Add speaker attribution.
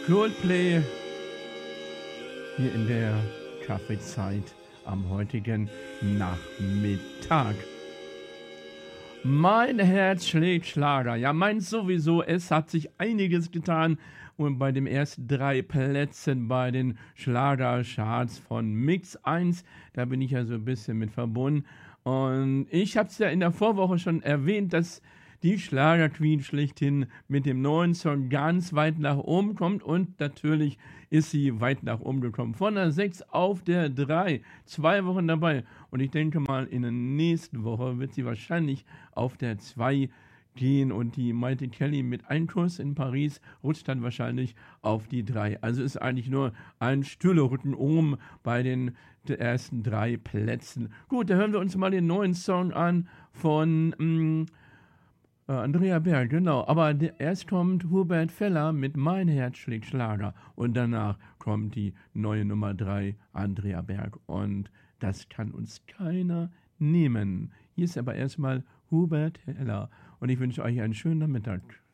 Speaker 1: Coldplay hier in der Kaffeezeit am heutigen Nachmittag. Mein Herz schlägt Schlager. Ja, meins sowieso. Es hat sich einiges getan. Und bei den ersten 3 Plätzen bei den Schlagercharts von Mix 1, da bin ich ja so ein bisschen mit verbunden. Und ich habe es ja in der Vorwoche schon erwähnt, dass die Schlagerqueen schlechthin mit dem neuen Song ganz weit nach oben kommt. Und natürlich ist sie weit nach oben gekommen. Von der 6 auf der 3. 2 Wochen dabei. Und ich denke mal, in der nächsten Woche wird sie wahrscheinlich auf der 2 gehen. Und die Maite Kelly mit Ein Kuss in Paris rutscht dann wahrscheinlich auf die 3. Also ist eigentlich nur ein stiller Rücken oben bei den ersten 3 Plätzen. Gut, da hören wir uns mal den neuen Song an von Andrea Berg, genau. Aber erst kommt Hubert Feller mit Mein Herz schlägt Schlager. Und danach kommt die neue Nummer 3, Andrea Berg. Und das kann uns keiner nehmen. Hier ist aber erstmal Hubert Feller. Und ich wünsche euch einen schönen Nachmittag.